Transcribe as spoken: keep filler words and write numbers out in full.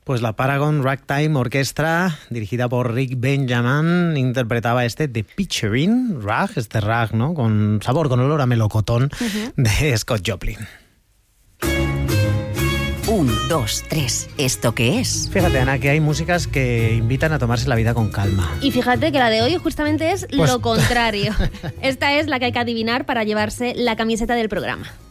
Pues la Paragon Ragtime Orchestra, dirigida por Rick Benjamin, interpretaba este The Picturing Rag, este rag, ¿no? Con sabor, con olor a melocotón, uh-huh. de Scott Joplin. Un, dos, tres. ¿Esto qué es? Fíjate, Ana, que hay músicas que invitan a tomarse la vida con calma. Y fíjate que la de hoy justamente es pues... lo contrario. Esta es la que hay que adivinar para llevarse la camiseta del programa.